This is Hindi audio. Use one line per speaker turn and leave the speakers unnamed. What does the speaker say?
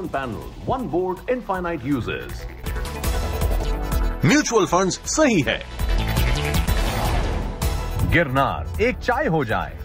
one panel, one board, infinite uses.
Mutual funds सही है।
गिरनार एक चाय हो जाए।